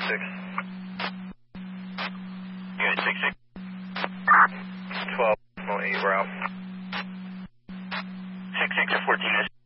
6. Unit 6-6. 12.8, we're out. 6-6 to 14 is